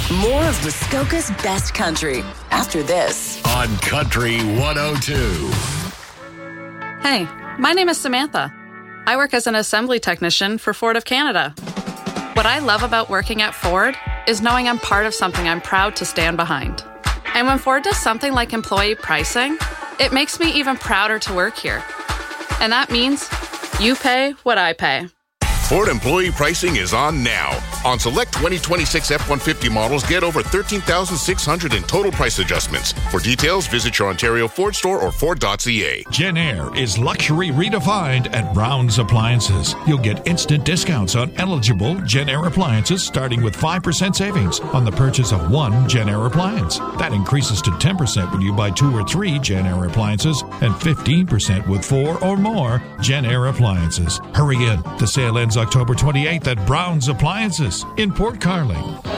More of Muskoka's best country after this on Country 102. Hey, my name is Samantha. I work as an assembly technician for Ford of Canada. What I love about working at Ford is knowing I'm part of something I'm proud to stand behind. And when Ford does something like employee pricing, it makes me even prouder to work here. And that means you pay what I pay. Ford employee pricing is on now. On select 2026 F-150 models, get over $13,600 in total price adjustments. For details, visit your Ontario Ford store or Ford.ca. JennAir is luxury redefined at Brown's Appliances. You'll get instant discounts on eligible JennAir appliances, starting with 5% savings on the purchase of one JennAir appliance. That increases to 10% when you buy 2 or 3 JennAir appliances and 15% with 4 or more JennAir appliances. Hurry in. The sale ends October 28th at Brown's Appliances in Port Carling.